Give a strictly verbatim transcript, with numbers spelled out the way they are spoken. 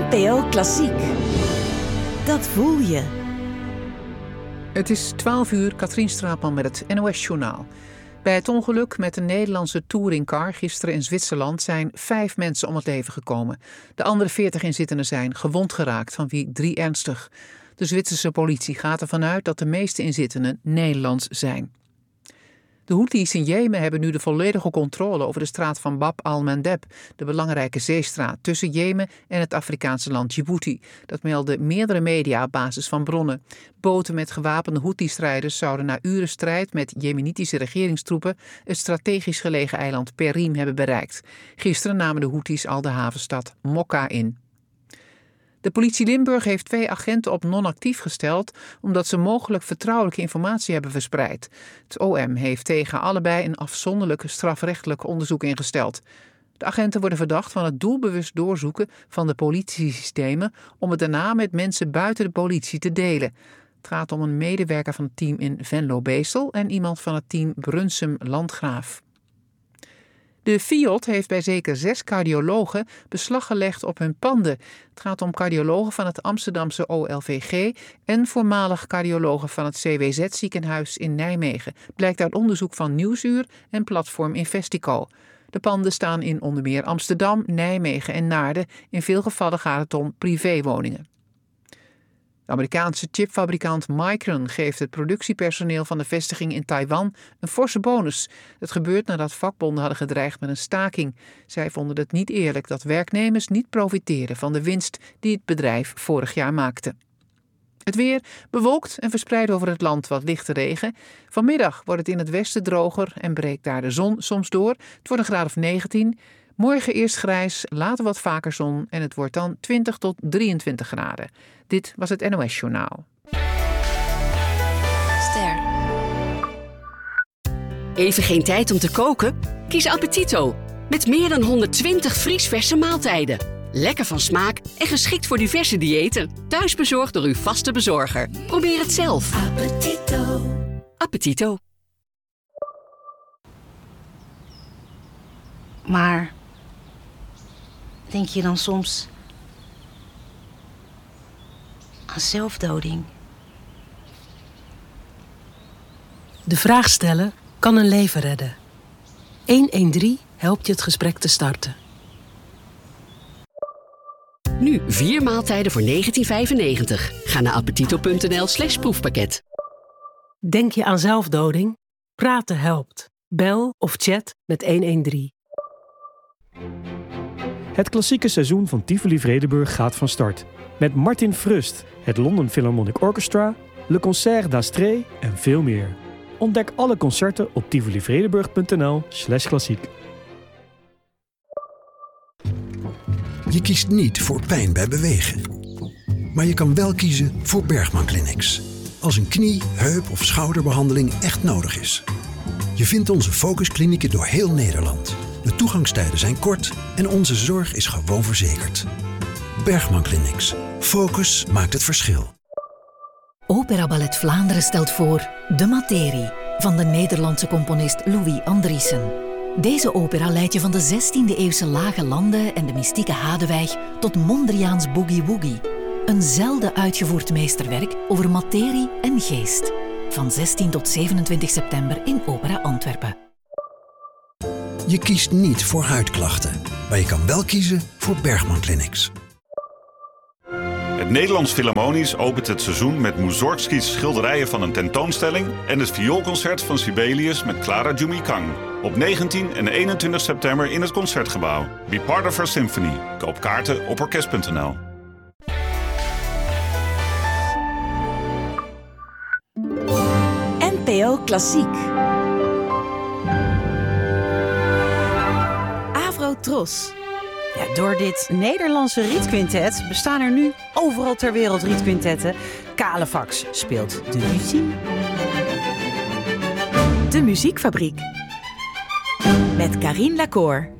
N P O Klassiek. Dat voel je. Het is twaalf uur, Katrien Straatman met het N O S-journaal. Bij het ongeluk met een Nederlandse touringcar gisteren in Zwitserland zijn vijf mensen om het leven gekomen. De andere veertig inzittenden zijn gewond geraakt, van wie drie ernstig. De Zwitserse politie gaat ervan uit dat de meeste inzittenden Nederlands zijn. De Houthis in Jemen hebben nu de volledige controle over de straat van Bab al-Mandeb, de belangrijke zeestraat tussen Jemen en het Afrikaanse land Djibouti. Dat melden meerdere media op basis van bronnen. Boten met gewapende Houthi-strijders zouden na uren strijd met Jemenitische regeringstroepen het strategisch gelegen eiland Perim hebben bereikt. Gisteren namen de Houthis al de havenstad Mokka in. De politie Limburg heeft twee agenten op non-actief gesteld omdat ze mogelijk vertrouwelijke informatie hebben verspreid. Het O M heeft tegen allebei een afzonderlijk strafrechtelijk onderzoek ingesteld. De agenten worden verdacht van het doelbewust doorzoeken van de politiesystemen om het daarna met mensen buiten de politie te delen. Het gaat om een medewerker van het team in Venlo-Beesel en iemand van het team Brunsum-Landgraaf. De Fiat heeft bij zeker zes cardiologen beslag gelegd op hun panden. Het gaat om cardiologen van het Amsterdamse O L V G en voormalig cardiologen van het C W Z-ziekenhuis in Nijmegen. Blijkt uit onderzoek van Nieuwsuur en platform Investico. De panden staan in onder meer Amsterdam, Nijmegen en Naarden. In veel gevallen gaat het om privéwoningen. De Amerikaanse chipfabrikant Micron geeft het productiepersoneel van de vestiging in Taiwan een forse bonus. Het gebeurt nadat vakbonden hadden gedreigd met een staking. Zij vonden het niet eerlijk dat werknemers niet profiteren van de winst die het bedrijf vorig jaar maakte. Het weer bewolkt en verspreid over het land wat lichte regen. Vanmiddag wordt het in het westen droger en breekt daar de zon soms door. Het wordt een graad of negentien. Morgen eerst grijs, later wat vaker zon en het wordt dan twintig tot drieëntwintig graden. Dit was het N O S-journaal. Ster. Even geen tijd om te koken? Kies Appetito. Met meer dan honderdtwintig vriesverse maaltijden. Lekker van smaak en geschikt voor diverse diëten. Thuisbezorgd door uw vaste bezorger. Probeer het zelf. Appetito. Appetito. Maar denk je dan soms aan zelfdoding? De vraag stellen kan een leven redden. honderddertien helpt je het gesprek te starten. Nu vier maaltijden voor negentien vijfennegentig. Ga naar appetito.nl slash proefpakket. Denk je aan zelfdoding? Praten helpt. Bel of chat met honderddertien. Het klassieke seizoen van Tivoli Vredenburg gaat van start. Met Martin Frust, het London Philharmonic Orchestra, Le Concert d'Astrée en veel meer. Ontdek alle concerten op tivolivredenburg.nl slash klassiek. Je kiest niet voor pijn bij bewegen. Maar je kan wel kiezen voor Bergman Clinics. Als een knie, heup of schouderbehandeling echt nodig is. Je vindt onze focusklinieken door heel Nederland. De toegangstijden zijn kort en onze zorg is gewoon verzekerd. Bergman Clinics. Focus maakt het verschil. Opera Ballet Vlaanderen stelt voor De Materie van de Nederlandse componist Louis Andriessen. Deze opera leidt je van de zestiende-eeuwse lage landen en de mystieke Hadewijk tot Mondriaans Boogie Woogie. Een zelden uitgevoerd meesterwerk over materie en geest. Van zestien tot zevenentwintig september in Opera Antwerpen. Je kiest niet voor huidklachten, maar je kan wel kiezen voor Bergman Clinics. Het Nederlands Philharmonisch opent het seizoen met Mussorgskis schilderijen van een tentoonstelling en het vioolconcert van Sibelius met Clara Jumikang. Op negentien en eenentwintig september in het Concertgebouw. Be part of our symphony. Koop kaarten op orkest punt n l. N P O Klassiek. Avro-Tros. Ja, door dit Nederlandse rietquintet bestaan er nu overal ter wereld rietquintetten. Kalefax speelt de muziek. De Muziekfabriek. Met Karien Lacour.